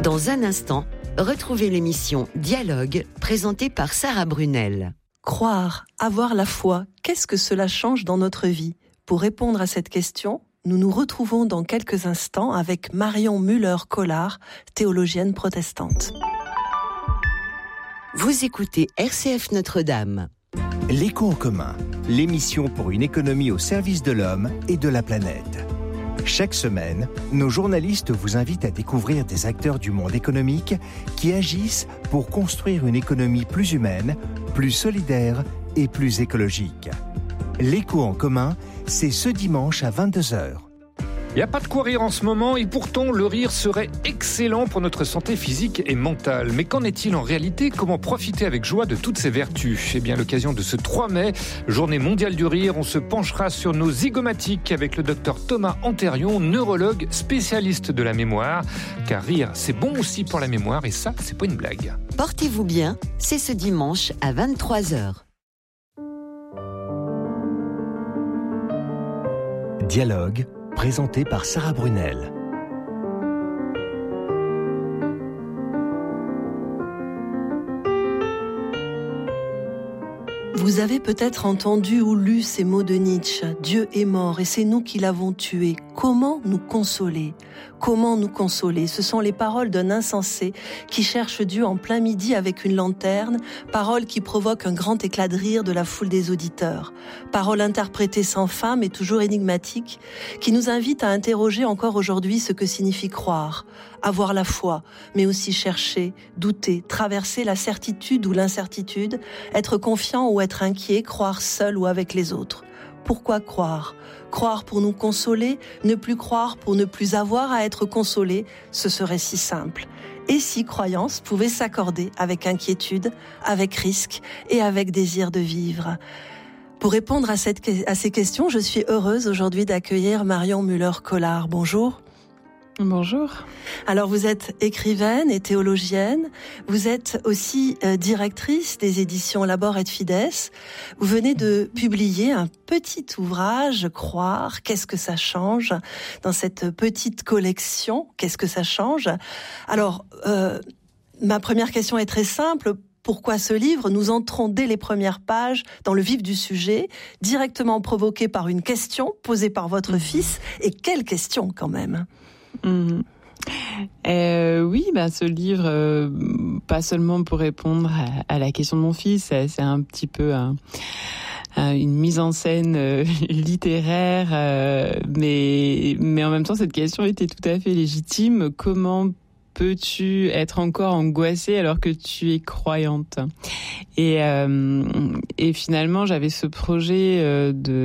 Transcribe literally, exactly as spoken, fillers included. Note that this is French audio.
Dans un instant, retrouvez l'émission Dialogue, présentée par Sarah Brunel. Croire, avoir la foi, qu'est-ce que cela change dans notre vie ? Pour répondre à cette question, nous nous retrouvons dans quelques instants avec Marion Müller-Collard, théologienne protestante. Vous écoutez R C F Notre-Dame. L'écho en commun, l'émission pour une économie au service de l'homme et de la planète. Chaque semaine, nos journalistes vous invitent à découvrir des acteurs du monde économique qui agissent pour construire une économie plus humaine, plus solidaire et plus écologique. L'écho en commun, c'est ce dimanche à vingt-deux heures. Il n'y a pas de quoi rire en ce moment et pourtant le rire serait excellent pour notre santé physique et mentale. Mais qu'en est-il en réalité ? Comment profiter avec joie de toutes ces vertus ? Eh bien, à l'occasion de ce trois mai, journée mondiale du rire, on se penchera sur nos zygomatiques avec le docteur Thomas Anthérion, neurologue spécialiste de la mémoire. Car rire, c'est bon aussi pour la mémoire et ça, c'est pas une blague. Portez-vous bien, c'est ce dimanche à vingt-trois heures. Dialogue, présenté par Sarah Brunel. Vous avez peut-être entendu ou lu ces mots de Nietzsche. Dieu est mort et c'est nous qui l'avons tué. Comment nous consoler ? Comment nous consoler ? Ce sont les paroles d'un insensé qui cherche Dieu en plein midi avec une lanterne, paroles qui provoquent un grand éclat de rire de la foule des auditeurs. Paroles interprétées sans fin mais toujours énigmatiques, qui nous invitent à interroger encore aujourd'hui ce que signifie croire, avoir la foi, mais aussi chercher, douter, traverser la certitude ou l'incertitude, être confiant ou être inquiet, croire seul ou avec les autres. Pourquoi croire ? Croire pour nous consoler, ne plus croire pour ne plus avoir à être consolé, ce serait si simple. Et si croyance pouvait s'accorder avec inquiétude, avec risque et avec désir de vivre ? Pour répondre à, cette, à ces questions, je suis heureuse aujourd'hui d'accueillir Marion Müller-Collard. Bonjour. Bonjour. Alors vous êtes écrivaine et théologienne, vous êtes aussi euh, directrice des éditions Labor et Fides. Vous venez de publier un petit ouvrage, Croire, qu'est-ce que ça change ? Dans cette petite collection, qu'est-ce que ça change ? Alors, euh, ma première question est très simple. Pourquoi ce livre ? Nous entrons dès les premières pages dans le vif du sujet, directement provoqué par une question posée par votre fils. Et quelle question quand même ? Mmh. Euh, oui, bah, ce livre, euh, pas seulement pour répondre à, à la question de mon fils, c'est, c'est un petit peu un, un, une mise en scène euh, littéraire, euh, mais, mais en même temps, cette question était tout à fait légitime. Comment peux-tu être encore angoissée alors que tu es croyante ? Et, euh, et finalement, j'avais ce projet euh, de